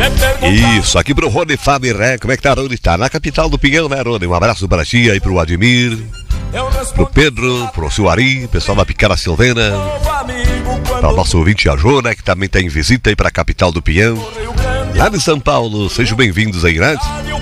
Isso, aqui pro Rony Famiré. Como é que tá, Rony? Tá na capital do Pinhão, né, Rony? Um abraço para ti aí, pro Admir, pro Pedro, pro Silari, pessoal da Picada Silvana, para o nosso ouvinte Ajô, né, que também tá em visita aí pra capital do Pinhão, lá de São Paulo. Sejam bem-vindos aí, né?